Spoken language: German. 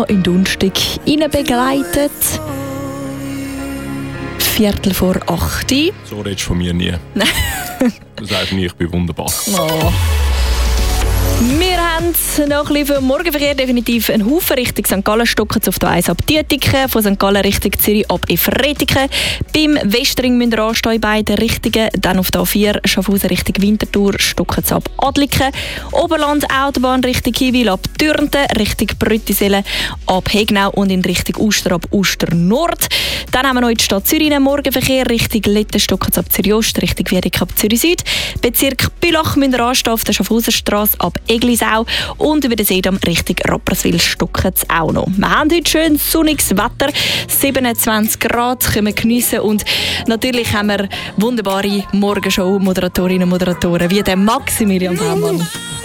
in Dunstig Ihnen begleitet. 7:45. So redest du von mir nie. Du sagst nie, ich bin wunderbar. Oh. Wir haben noch ein bisschen für den Morgenverkehr definitiv einen Haufen. Richtung St. Gallen stocken auf der 1 ab Dietiken, von St. Gallen Richtung Zürich ab Efretiken. Beim Westring müssen wir anstehen in beiden Richtungen. Dann auf der A4 Schaffhausen Richtung Winterthur stocken ab Adliken. Oberland Autobahn Richtung Hiwil ab Dürnten, Richtung Brüttisellen ab Hegnau und in Richtung Uster ab Uster Nord. Dann haben wir noch in der Stadt Zürich einen Morgenverkehr Richtung Letten stocken ab Zürich Ost, Richtung Wiedeke ab Zürich Süd. Bezirk Bülach müssen wir anstehen auf der Schaffhauserstrasse ab Eglisau und über den Seedamm Richtung Rapperswil stocken es auch noch. Wir haben heute schön sonniges Wetter, 27 Grad, können wir geniessen und natürlich haben wir wunderbare Morgenshow-Moderatorinnen und Moderatoren wie der Maximilian Baumann.